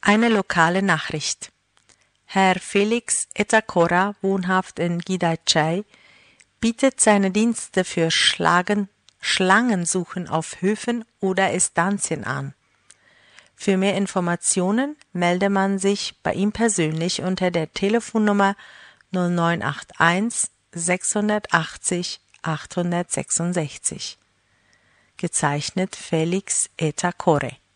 Eine lokale Nachricht. Herr Felix Etakora, wohnhaft in Gidaichai, bietet seine Dienste für Schlangensuchen auf Höfen oder Estanzien an. Für mehr Informationen melde man sich bei ihm persönlich unter der Telefonnummer 0981 680 866. Gezeichnet Felix Etakore.